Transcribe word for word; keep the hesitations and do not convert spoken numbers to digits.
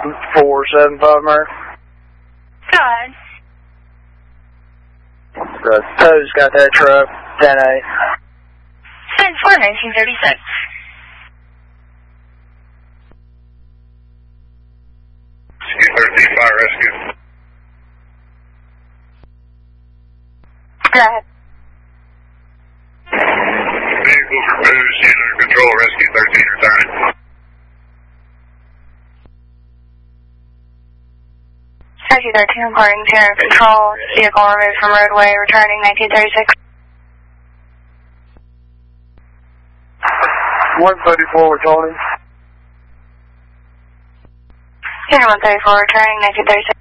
four seven five, Murph. Go ahead. The Poe's got that truck, ten eight. ten four, nineteen thirty-six. thirteen, fire rescue. Go ahead. Vehicles removed, stand under control, rescue thirteen returning. Rescue thirteen reporting to control, vehicle removed from roadway, returning nineteen thirty-six. one thirty-four, returning. one thirty-four, returning nineteen thirty-six.